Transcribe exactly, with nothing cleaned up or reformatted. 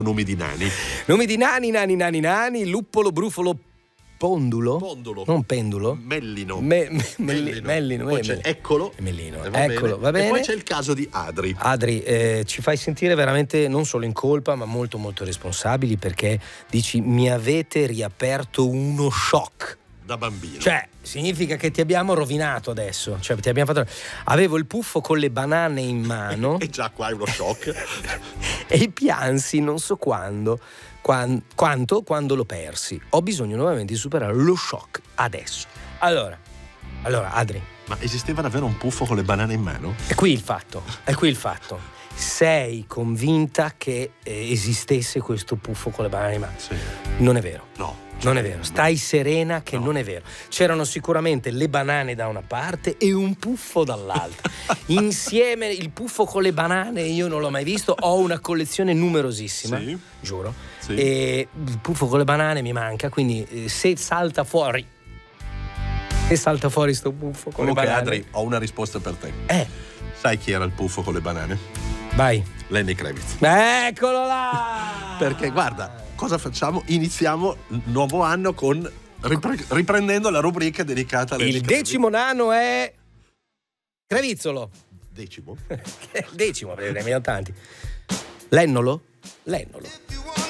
Nomi di nani. Nomi di nani, nani, nani, nani, luppolo, brufolo, pondulo. Pondulo. Non pendulo. Mellino. Me, me, Mellino. Mellino. Poi eh, c'è me- Eccolo. Mellino. Eh, va Eccolo, bene. va bene. E poi c'è il caso di Adri. Adri, eh, ci fai sentire veramente non solo in colpa, ma molto molto responsabili, perché dici mi avete riaperto uno shock. Da bambino. Cioè, significa che ti abbiamo rovinato adesso. Cioè, ti abbiamo fatto. Avevo il puffo con le banane in mano. E già qua è uno shock. E piansi non so quando, quan- quanto quando l'ho persi. Ho bisogno nuovamente di superare lo shock adesso. Allora, allora Adri, Ma esisteva davvero un puffo con le banane in mano? è qui il fatto, è qui il fatto. Sei convinta che eh, esistesse questo puffo con le banane in mano? Sì. Non è vero. No. Non è vero, stai serena che No. non è vero. C'erano sicuramente le banane da una parte e un puffo dall'altra. Insieme il puffo con le banane io non l'ho mai visto, ho una collezione numerosissima, Sì. giuro. Sì. E il puffo con le banane mi manca, quindi eh, se salta fuori se salta fuori sto puffo con Comunque, le banane. Adri, ho una risposta per te. Eh, Sai chi era il puffo con le banane? vai. Lenny Kravitz. Eccolo là! Perché guarda, cosa facciamo? Iniziamo il nuovo anno con ripre- riprendendo la rubrica dedicata a Lenny Il Kravitz. decimo nano è Crevizzolo. Decimo? Decimo, perché ne abbiamo tanti. Lennolo? Lennolo.